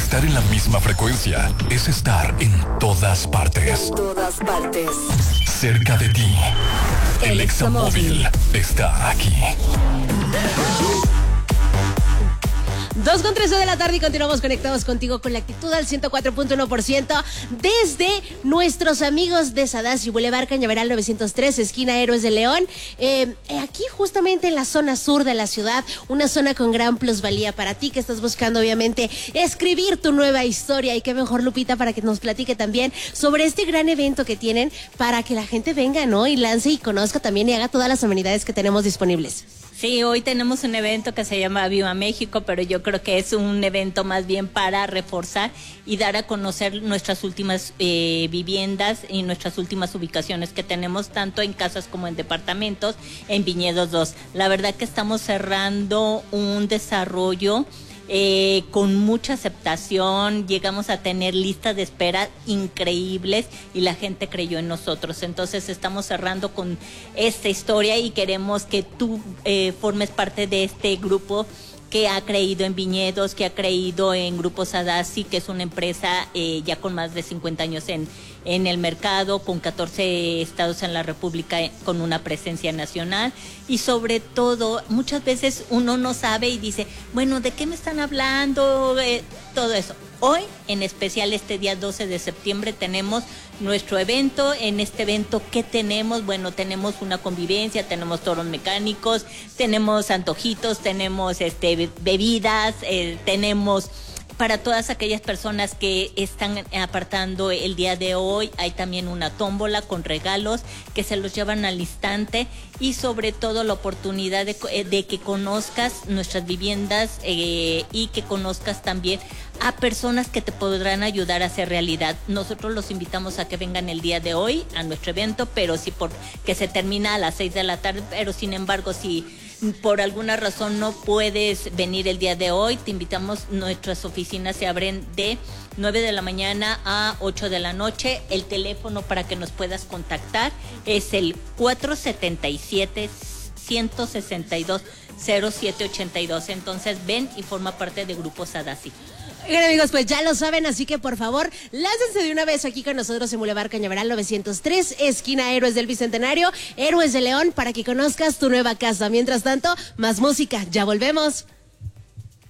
Estar en la misma frecuencia es estar en todas partes. En todas partes. Cerca de ti. El Examóvil está aquí. 2:13 de la tarde y continuamos conectados contigo con la actitud al 104.1% desde nuestros amigos de Sadassi Boulevard Cañaveral 903, esquina Héroes de León. Aquí justamente en la zona sur de la ciudad, una zona con gran plusvalía para ti que estás buscando obviamente escribir tu nueva historia. Y qué mejor, Lupita, para que nos platique también sobre este gran evento que tienen para que la gente venga, ¿no? Y lance y conozca también y haga todas las amenidades que tenemos disponibles. Sí, hoy tenemos un evento que se llama Viva México, pero yo creo que es un evento más bien para reforzar y dar a conocer nuestras últimas viviendas y nuestras últimas ubicaciones que tenemos tanto en casas como en departamentos en Viñedos 2. La verdad que estamos cerrando un desarrollo con mucha aceptación, llegamos a tener listas de espera increíbles y la gente creyó en nosotros. Entonces estamos cerrando con esta historia y queremos que tú formes parte de este grupo que ha creído en Viñedos, que ha creído en Grupo Sadassi, que es una empresa ya con más de 50 años en el mercado, con 14 estados en la República, con una presencia nacional. Y sobre todo, muchas veces uno no sabe y dice, bueno, ¿de qué me están hablando? Todo eso. Hoy, en especial este día 12 de septiembre, tenemos nuestro evento. En este evento, ¿qué tenemos? Bueno, tenemos una convivencia, tenemos toros mecánicos, tenemos antojitos, tenemos bebidas, tenemos... Para todas aquellas personas que están apartando el día de hoy, hay también una tómbola con regalos que se los llevan al instante y sobre todo la oportunidad de que conozcas nuestras viviendas y que conozcas también a personas que te podrán ayudar a hacer realidad. Nosotros los invitamos a que vengan el día de hoy a nuestro evento, pero sí que se termina a las 6 de la tarde, pero sin embargo, si por alguna razón no puedes venir el día de hoy, te invitamos. Nuestras oficinas se abren de 9 de la mañana a 8 de la noche. El teléfono para que nos puedas contactar es el 477-162-0782. Entonces ven y forma parte de Grupo Sadassi. Bien, amigos, pues ya lo saben, así que por favor, láncense de una vez aquí con nosotros en Boulevard Cañaveral 903, esquina Héroes del Bicentenario, Héroes de León, para que conozcas tu nueva casa. Mientras tanto, más música, ya volvemos.